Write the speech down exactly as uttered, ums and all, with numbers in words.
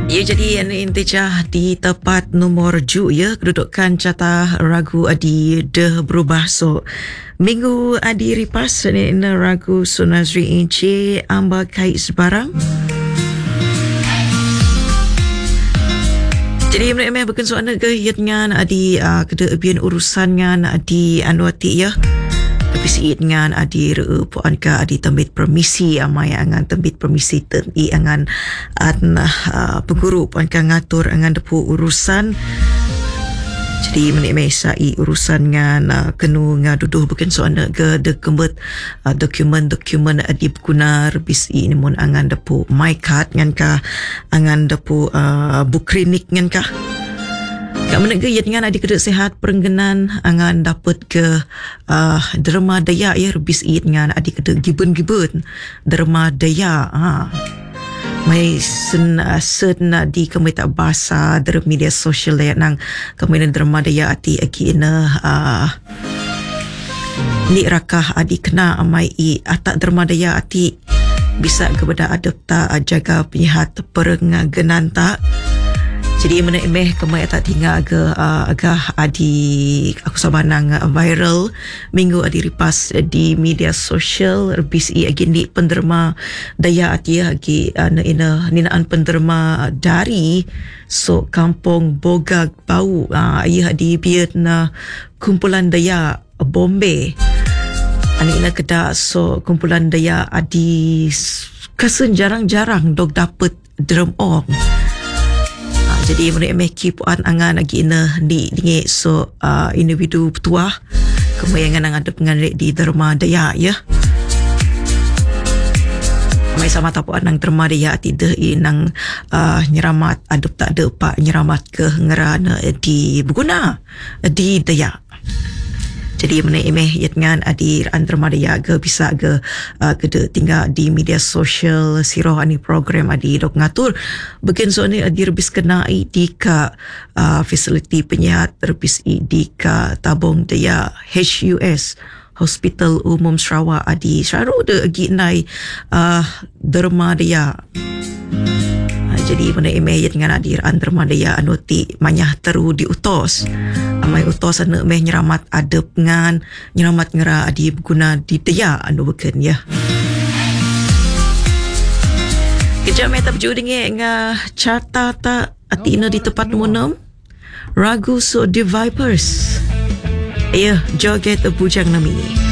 Ya, jadi intijah di tempat nombor ju ya, kedudukan catah ragu adi dah berubah. So minggu adi ripas ni ragu Sunazri Inci amba kait sebarang. Jadi mereka berken soal ke yatngan adi uh, keda bian urusan ngan adi anwati ya. Tapi siit ngan adi reu puan ka adi tembit permisi amai angan tembit permisi teni angan an uh, peguru puan ka ngatur angan depu urusan. Jadi menik mesai urusan ngan uh, kenu ngaduduh bukan soal ke de kembet uh, dokumen-dokumen adi berguna rebis i mun angan depu my card ngan ka angan depu uh, bukrinik ngan ka. Kak menek yat ngan adi kedek sihat perenggenan angan dapat ke uh, derma daya ya rebis it ngan adi kedek giben-giben derma daya ha. Mai sen uh, sen di kemita bahasa der media sosial ya nang kemudian derma daya ati agi ina uh, ni rakah adi kena amai i atak derma daya ati bisa kepada adapta jaga penyihat perenggenan tak. Jadi mana emeh kemai tak tinggal agak uh, agak adi aku sabanang uh, viral minggu adi ripas uh, di media sosial rebis i agin di penderma daya ati agi uh, ina ninaan penderma dari so kampung Bogag Bau uh, ia di biat na kumpulan daya uh, Bombay ani ina kedak so kumpulan daya adi kasen jarang-jarang dog dapat drum ong. Jadi mereka meki puan angan lagi ina di dinge so uh, individu petua kemayangan angan ada pengadek di derma daya ya. Mai sama tak puan nang derma daya tidak inang uh, nyeramat adep tak ada pak nyeramat ke ngerana di berguna di daya. Jadi mana emeh yatngan adi derma daya ke bisa ke uh, kede tinggal di media sosial siroh ani program adi dok ngatur bagian so ni adi rebis kenai di ka uh, fasiliti penyihat rebis di ka tabung daya H U S Hospital Umum Sarawak adi syaru de agi nai uh, derma daya. Jadi mana emeh yatngan adi derma daya anuti manyah teru diutos. Amai utos ane meh nyeramat adep ngan nyeramat ngera adi berguna di daya anu beken ya. Kejap meh tak berjuding nga carta tak ati ina di tempat nombor enam ragu so the vipers. Ya, joget bujang nami.